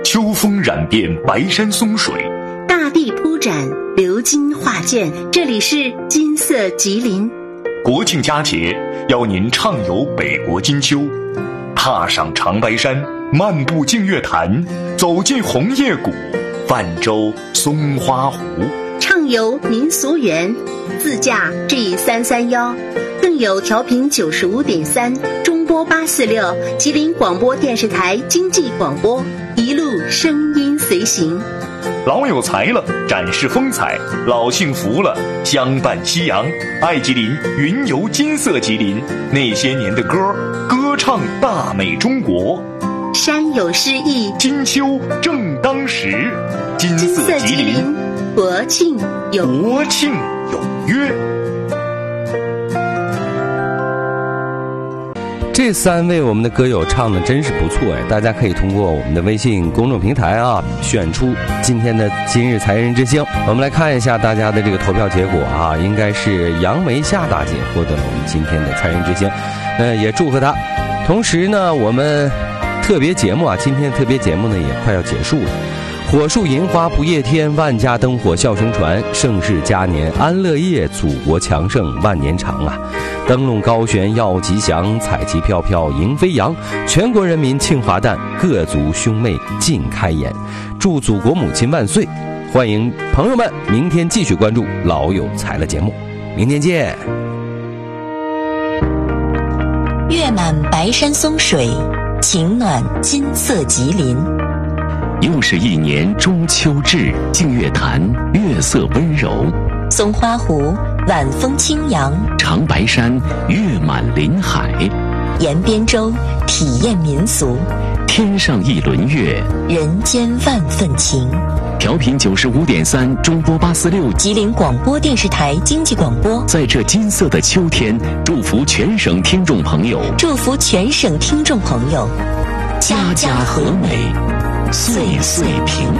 秋风染遍白山松水， 大地铺展鎏金画卷。这里是金色吉林。 国庆佳节，邀您畅游北国金秋，踏上长白山，漫步净月潭，走进红叶谷，泛舟松花湖， 畅游民俗园，自驾 G331，更有调频95.3中波846吉林广播电视台经济广播，一路声音随行。 老有才了，展示风采；老幸福了，相伴夕阳。爱吉林，云游金色吉林，那些年的歌，歌唱大美中国。 山有诗意， 金秋正当时。金色吉林， 国庆有约。 这3位我们的歌友唱的真是不错哎，大家可以通过我们的微信公众平台选出今天的今日才人之星。我们来看一下大家的这个投票结果应该是杨梅夏大姐获得了我们今天的才人之星，也祝贺她。同时呢，我们特别节目今天的特别节目呢也快要结束了。火树银花不夜天，万家灯火笑声传，盛世佳年安乐业，祖国强盛万年长灯笼高悬耀吉祥，彩旗飘飘迎飞扬，全国人民庆华诞，各族兄妹尽开颜，祝祖国母亲万岁。欢迎朋友们明天继续关注老有才了节目，明天见。 月满白山松水，情暖金色吉林。 又是一年中秋至，净月潭月色温柔， 松花湖晚风轻扬， 长白山月满林海， 沿边洲体验民俗， 天上一轮月， 人间万份情。 调频95.3中波846 吉林广播电视台经济广播， 在这金色的秋天，祝福全省听众朋友， 家家和美， 岁岁平安。